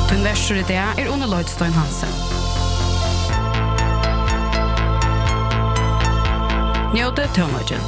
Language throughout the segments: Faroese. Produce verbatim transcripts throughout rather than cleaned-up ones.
Tun versur i det er Une Lloydstein Hansen. Njóta tónleikin.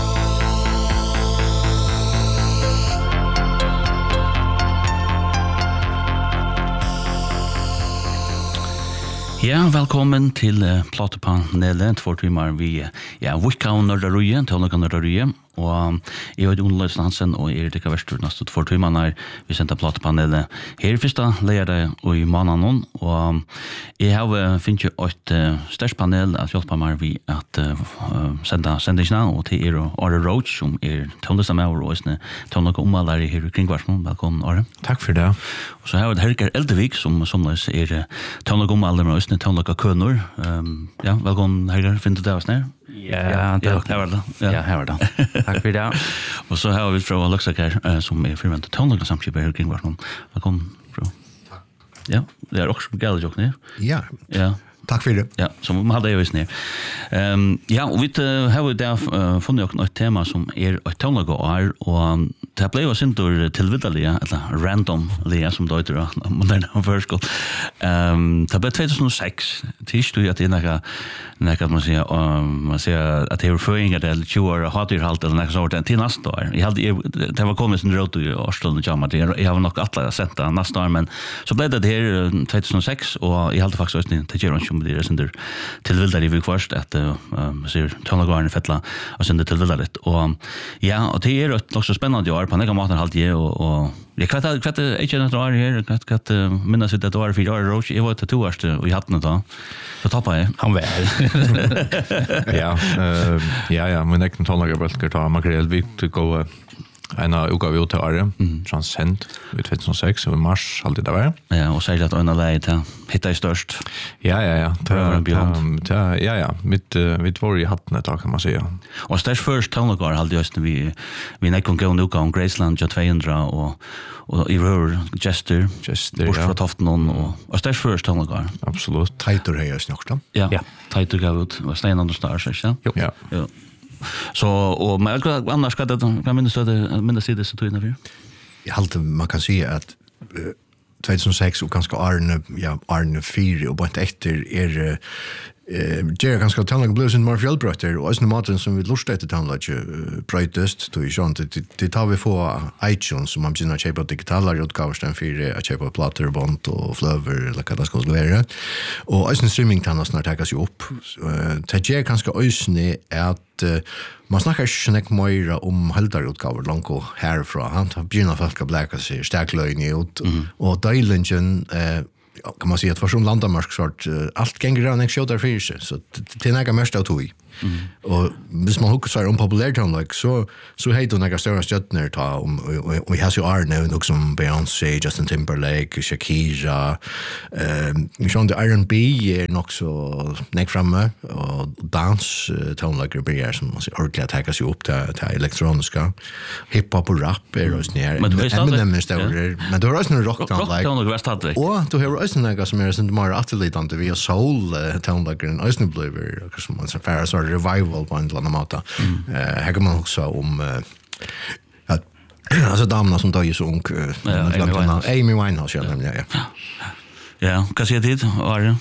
Ja, velkommen til uh, Platepanelet, två timmar vi, ja, Wicca og Nørdarøye, Tøvnøk og Nørdarøye, og jeg er Une Lloydstein Hansen, og jeg er Erika Verstur, nesten två timmar når vi sender Platepanelet her første leier og i måneden, og jeg har finnet jo et uh, størst panel at hjelpe meg vi at uh, sende sendingene, og til er Are Roach, som er tøvnøksamøver og også Tøvnøk og omvalgere her i Kringvarsmål. Velkommen, Are. Takk for det. Og så har vi Herker Eldevik, som somles er Tøvnøk og omvalgere med oss Tøvnøk og kønner. Um, ja, velkommen, Herker. Finner du det oss nær? Ja, det ja, her var det. Ja, ja her var det. Takk for det. Og så har vi fra Luxaker, uh, som er firmentet Tøvnøk og samskipet her i Kringvarsmål. Velkommen, bro. Ja, det er også gale jokkene. Ja. Ja. Takk for det. Ja, som vi hadde jo visst ned. Um, ja, og vi uh, har jo der uh, funnet jo et tema som er et tøvnlag og er, og det ble jo sintor tilviddelige, eller randomlige, som det heter, moderne førskål. Um, det ble tjugohundrasex, tirsdag at det er noe, noe man sier, um, man sier at det er føringer til tjue år hatyrhalt, eller noe sånt, til neste år. Jeg hadde, det var kommet sin råd i Årstånd og Jammer, jeg har nok atle sendt det neste år, men så ble det her tjugohundrasex, og jeg hadde faktisk også til Gjøren som blir sender til vildare i først at um, ser Tøvnagården i Fettla og sender til vildare litt. Og ja, og det er nok så spennende år på en egen måte halt jeg, og, og ja, hva er det ikke et år her? Hva er det minnes ut et år fire år i Roach? Jeg var til to årste, og i hattene da. Så tappet jeg. Han var. ja, uh, ja, ja, min egen Tøvnagården tar makrel, vi til gå en av uka vi ut til Are, mm. Transcend, i tjugohundrasex, og i mars, alltid det var. Ja, og sier at øyne leie til hitta i størst. Ja, ja, ja. Det var en bjørn. Ja, ja. Mitt, uh, mitt var i hattene, da kan man si. Og størst først Tøvnagården hadde just vi, vi nekken gå en uka om Graceland, ja, tvåhundra, og, og i rør, Jester, Jester, bort fra ja. Toften, og, og størst først Tøvnagården. Absolutt. Teitur hei jeg snakket om. Ja, ja. Teitur gav ut, og Stein Anders Stars, ikke? Jo. Ja. Ja. Så och men annars ska det kan minnas det minnas det så tog för. Jag håller man kan säga att uh, tjugohundrasex och ganska Arne ja Arne fyra och bara efter är eh Jerry ganska Tøvnag Blues and Marfield Brother och så maten som vi lustar efter Tøvnag brightest to ju inte det tar vi få iTunes som man börjar köpa digitala utgåvor den för att köpa plattor band och flöver eller vad det ska vara. Och alltså streaming kan snart tas ju upp. Det ger ganska ösne att man snackar ju inte mer om heldarutgåvor långt och härifrån. Han har begynt folk att bläka sig starklöjning ut och Dylingen eh kan man säga att för som landamark sort allt gänger ran en show där för sig så det är några mest av tog. Och hvis man hukar om populärt like så så heter några stora stjärnor ta om och vi har ju Arne och som Beyoncé, Justin Timberlake, Shakira eh vi sjön the R and B är nog så näck framme och dans tonlager blir som man ser ordentligt attacka sig upp till till elektroniska hiphop och rap är just ner men men då är det rock tonlager och då har det några som är sånt mer atletant vi har soul tonlager och Ösnen Blueberry och som man så far så revival på en annan måte. Eh här kan man också om att alltså damerna som då är så ung Amy Winehouse ja ja ja. Ja, vad säger det? Are?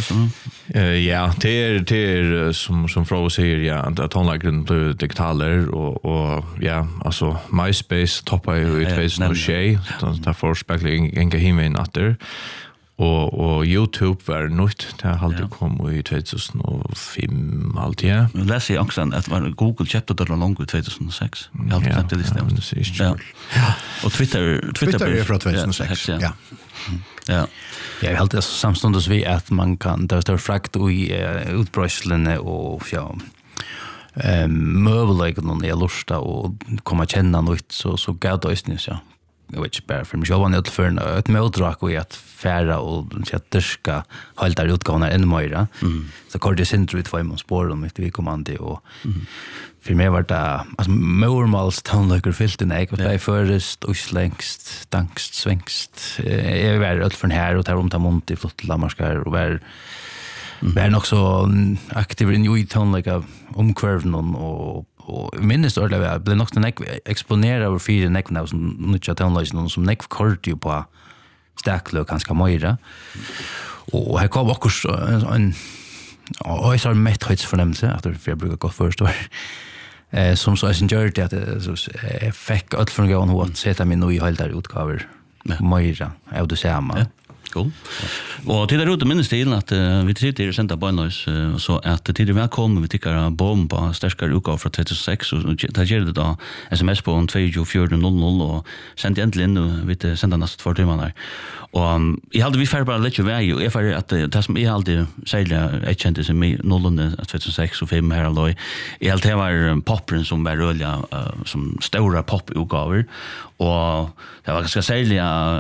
Eh ja, det är det är som som Fro säger ja att tonlagen blir digitaler och och ja, alltså MySpace toppar ju i tjugohundratjugo så där får speckling inga himen åter. Och och YouTube var nytt det har alltid kommit i tjugohundrafem alltid ja. Men läs jag också att var Google köpte det långt i tjugohundrasex. Jag har sett det listan. Ja. Ja. Och Twitter Twitter är från tjugohundrasex. Ja. Ja. Ja, jag håller samstundes vi att man kan det står frakt i utbrösslene och ja. Ehm möbler någon är lusta och komma känna något så så gav det just nu så. Jag vet inte bara för mig. Jag var nöjd för ett mödrack och att färra och tjätterska hålla där utgångar ännu mer. Mm. Så kort det syns ut för mig spår om ett vikommande och mm. för mig var det alltså mormals tonlager fyllt i näck och det är förrest och slängst dankst svängst. Jag var öll för här och tar om ta mont i flott lamarskar och var var nog så aktiv i new tonlager omkvärven och och minst ordentligt jag blev nog så näck exponerad över fyra näck när som nyttja tonlager som näck kort ju på stäklö ganska myra. Och här kom också en och jag har mätt höjts förnämelse att jag brukar gå först då. Eh som så är sin journey att så fick allt från gång hur att sätta mig nu i helt där utgaver. Myra, är det samma. Cool. Og til det råd minnes til at uh, vi sitter i senta Bøynøys, uh, så at til det velkommen vi tykker bom på sterskere utgave fra trettiseks, og da gjør det da sms på to fire null null og sendte endelig inn, og vi sendte nesten två timer der. Og um, jeg hadde vi færre bare litt jo vei, og jeg færre at det som jeg hadde særlig jeg kjente som i nullene, trettiseks og fem her og jeg hadde det var popperen som var rølja, uh, som store pop-utgaver, og det var ganske særlig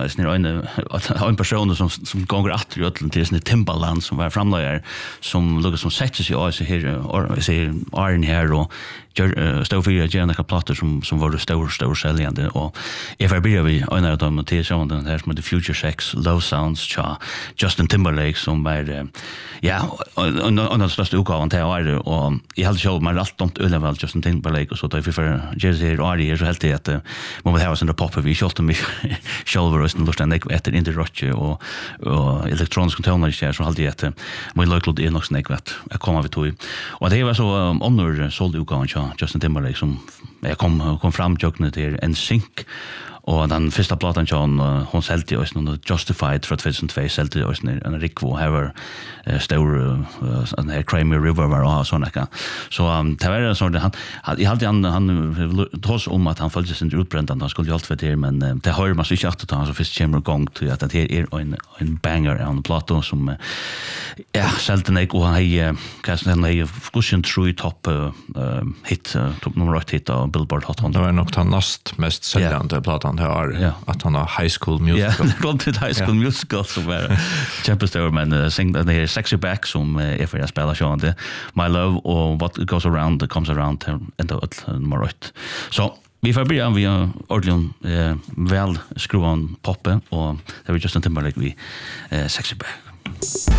uh, en person som som gånger att i ödlen till sin Timbaland som var framlöjare som lukar som sätter sig av sig här och säger Arn här och gör stå för att göra några plattor som som var stor stor säljande och if I börjar vi en av dem till så den här som The Future Sex Low Sounds cha Justin Timberlake som var ja och den största utgåvan till Arn och jag hade show mig allt ont över väl Justin Timberlake och så där för Jersey Arn så helt det att man vill ha sån där pop vi shot mig shoulder och sen lustan det efter inte rocke och och elektronisk toner så hade jag att my local är nog snäck vet jag kommer vi tog och det var så um, honor såld utgåvan cha Justin Timberlake som jag kom kom fram jocknet till en sync och den första plattan John hon sålde ju någon Justified för tjugohundratvå sålde ju en Rickvo Haver stor en här Kramer River var och såna kan så um, det var så det han jag hade han han trots om att han följde sin utbränd han skulle ju allt för det men det har man så inte att ta så först chamber gång till att det är en en banger on plattan som ja sålde nej och han kan sen nej cushion through top hit top nummer åtta hit och Billboard Hot one. Det var nog den näst mest säljande plattan här yeah. Att han har High School Musical. Ja, det kom till High School yeah. Musical som var Championship men uh, sing den här Sexy Back som uh, if jag spelar så det My Love och What Goes Around that Comes Around ända ut nummer åtta. Så vi får börja vi har ordentligt uh, väl skruvan poppe och det var just en Timberlake vi uh, Sexy Back.